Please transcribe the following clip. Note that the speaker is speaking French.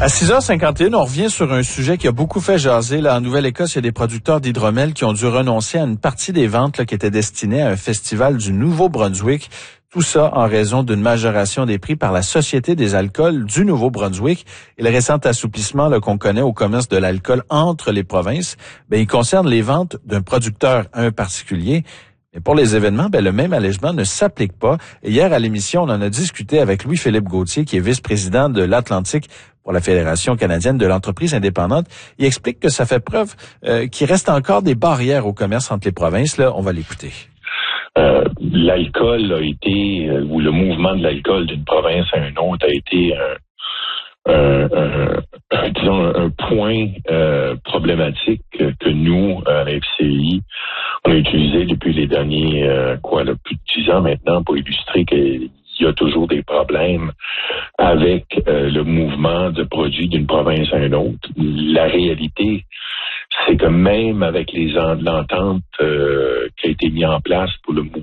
À 6h51, on revient sur un sujet qui a beaucoup fait jaser. Là, en Nouvelle-Écosse, il y a des producteurs d'hydromel qui ont dû renoncer à une partie des ventes là, qui étaient destinées à un festival du Nouveau-Brunswick. Tout ça en raison d'une majoration des prix par la Société des alcools du Nouveau-Brunswick. Et le récent assouplissement là, qu'on connaît au commerce de l'alcool entre les provinces, il concerne les ventes d'un producteur à un particulier. Mais pour les événements, le même allègement ne s'applique pas. Et hier, à l'émission, on en a discuté avec Louis-Philippe Gauthier, qui est vice-président de l'Atlantique pour la Fédération canadienne de l'entreprise indépendante. Il explique que ça fait preuve qu'il reste encore des barrières au commerce entre les provinces. Là, on va l'écouter. L'alcool a été, ou le mouvement de l'alcool d'une province à une autre a été un point problématique que nous, à la FCI, on a utilisé depuis les derniers, plus de 10 ans maintenant pour illustrer qu'il y a toujours des problèmes avec le mouvement de produits d'une province à une autre. La réalité, c'est que même avec l'entente qui a été mise en place pour le mouvement